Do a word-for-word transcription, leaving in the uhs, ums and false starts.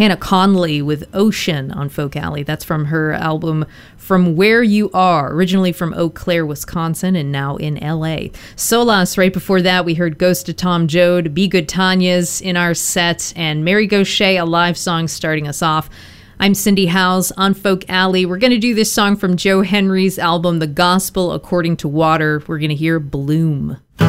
Hannah Conley with Ocean on Folk Alley. That's from her album From Where You Are, originally from Eau Claire, Wisconsin, and now in L A. Solas, right before that, we heard Ghost of Tom Joad, Be Good Tanya's in our set, and Mary Gaucher, a live song starting us off. I'm Cindy Howes on Folk Alley. We're going to do this song from Joe Henry's album, The Gospel According to Water. We're going to hear Bloom.